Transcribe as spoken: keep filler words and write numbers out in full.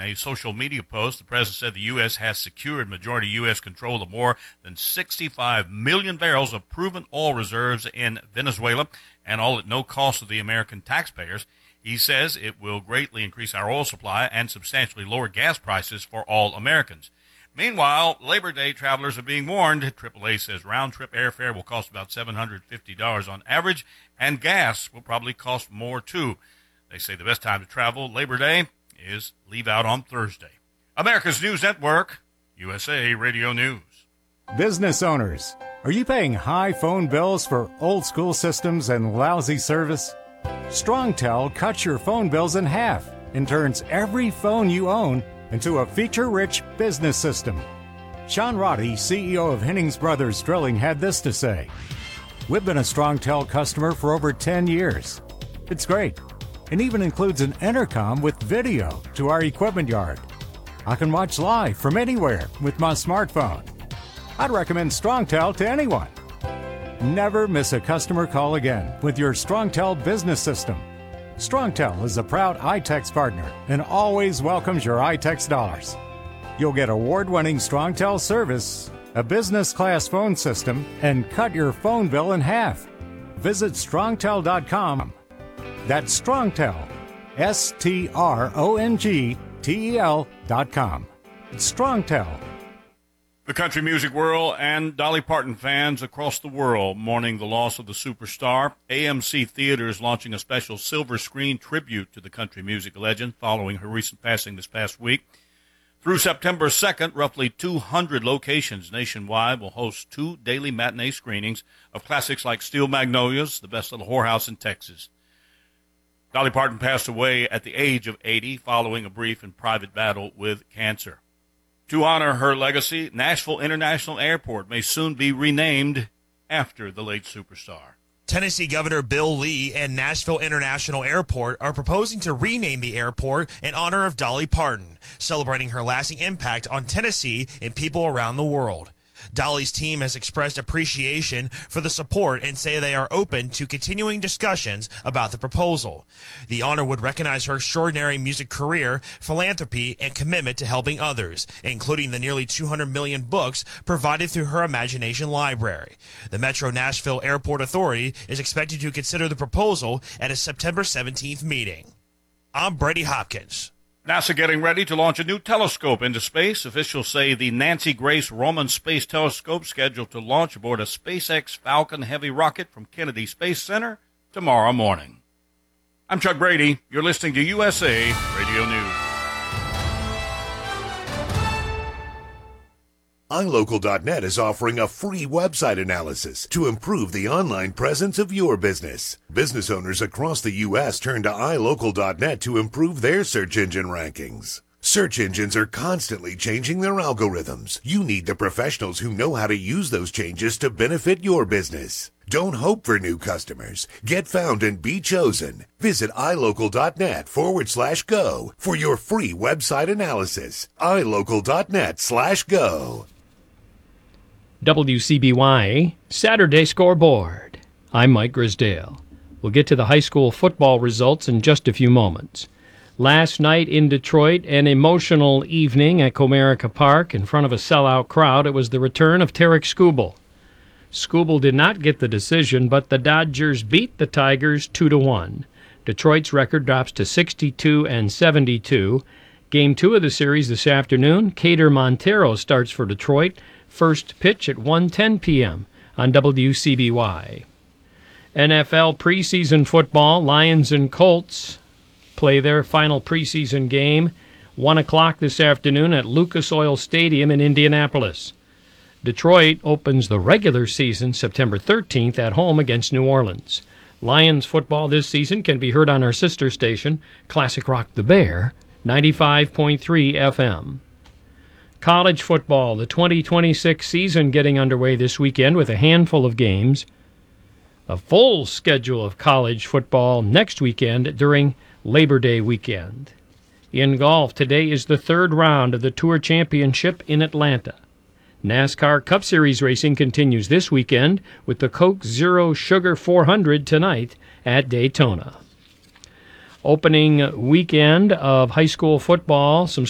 In a social media post, the president said the U S has secured majority U S control of more than sixty-five million barrels of proven oil reserves in Venezuela, and all at no cost to the American taxpayers. He says it will greatly increase our oil supply and substantially lower gas prices for all Americans. Meanwhile, Labor Day travelers are being warned. triple A says round-trip airfare will cost about seven hundred fifty dollars on average, and gas will probably cost more, too. They say the best time to travel Labor Day is leave out on Thursday. America's News Network, U S A Radio News. Business owners, are you paying high phone bills for old-school systems and lousy service? StrongTel cuts your phone bills in half and turns every phone you own into a feature-rich business system. Sean Roddy, C E O of Hennings Brothers Drilling, had this to say: "We've been a StrongTel customer for over ten years. It's great, and even includes an intercom with video to our equipment yard. I can watch live from anywhere with my smartphone. I'd recommend StrongTel to anyone. Never miss a customer call again with your StrongTel business system. StrongTel is a proud iTex partner and always welcomes your iTex dollars. You'll get award-winning StrongTel service, a business-class phone system, and cut your phone bill in half. Visit strongtel dot com. That's StrongTel, S T R O N G T E L dot com. It's StrongTel. The country music world and Dolly Parton fans across the world mourning the loss of the superstar. A M C Theater is launching a special silver screen tribute to the country music legend following her recent passing this past week. Through September second, roughly two hundred locations nationwide will host two daily matinee screenings of classics like Steel Magnolias, The Best Little Whorehouse in Texas. Dolly Parton passed away at the age of eighty following a brief and private battle with cancer. To honor her legacy, Nashville International Airport may soon be renamed after the late superstar. Tennessee Governor Bill Lee and Nashville International Airport are proposing to rename the airport in honor of Dolly Parton, celebrating her lasting impact on Tennessee and people around the world. Dolly's team has expressed appreciation for the support and say they are open to continuing discussions about the proposal. The honor would recognize her extraordinary music career, philanthropy, and commitment to helping others, including the nearly two hundred million books provided through her Imagination Library. The Metro Nashville Airport Authority is expected to consider the proposal at a September seventeenth meeting. I'm Brady Hopkins. NASA getting ready to launch a new telescope into space. Officials say the Nancy Grace Roman Space Telescope, scheduled to launch aboard a SpaceX Falcon Heavy rocket from Kennedy Space Center tomorrow morning. I'm Chuck Brady. You're listening to U S A Radio News. i local dot net is offering a free website analysis to improve the online presence of your business. Business owners across the U S turn to i local dot net to improve their search engine rankings. Search engines are constantly changing their algorithms. You need the professionals who know how to use those changes to benefit your business. Don't hope for new customers. Get found and be chosen. Visit i local dot net forward slash go for your free website analysis. i local dot net slash go. W C B Y Saturday Scoreboard. I'm Mike Grisdale. We'll get to the high school football results in just a few moments. Last night in Detroit, an emotional evening at Comerica Park in front of a sellout crowd. It was the return of Tarek Skubal. Skubal did not get the decision, but the Dodgers beat the Tigers two to one. Detroit's record drops to sixty-two and seventy-two. Game two of the series this afternoon. Cater Montero starts for Detroit. First pitch at one ten p.m. on W C B Y. N F L preseason football. Lions and Colts play their final preseason game one o'clock this afternoon at Lucas Oil Stadium in Indianapolis. Detroit opens the regular season September thirteenth at home against New Orleans. Lions football this season can be heard on our sister station, Classic Rock the Bear, ninety-five point three F M. College football, the twenty twenty-six season getting underway this weekend with a handful of games. A full schedule of college football next weekend during Labor Day weekend. In golf, today is the third round of the Tour Championship in Atlanta. NASCAR Cup Series racing continues this weekend with the Coke Zero Sugar four hundred tonight at Daytona. Opening weekend of high school football, some